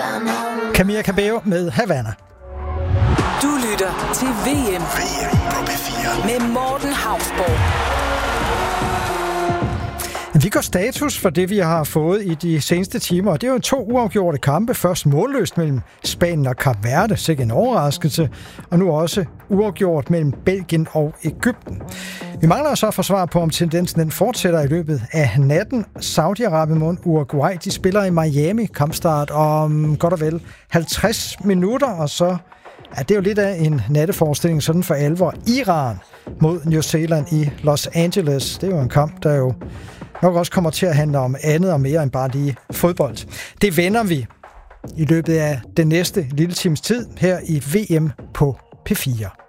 Camila Cabello med Havana. Du lytter til VM på P4 med Morten Hausborg. Vi går status for det, vi har fået i de seneste timer, og det er jo 2 uafgjorte kampe. Først målløst mellem Spanien og Kap Verde, sikkert en overraskelse, og nu også uafgjort mellem Belgien og Egypten. Vi mangler så at få svar på, om tendensen den fortsætter i løbet af natten. Saudi-Arabien mod Uruguay, de spiller i Miami, kampstart om godt og vel 50 minutter, og så det er jo lidt af en natteforestilling sådan for alvor. Iran mod New Zealand i Los Angeles. Det er jo en kamp, der jo nok også kommer til at handle om andet og mere end bare lige fodbold. Det vender vi i løbet af den næste lille times tid her i VM på P4.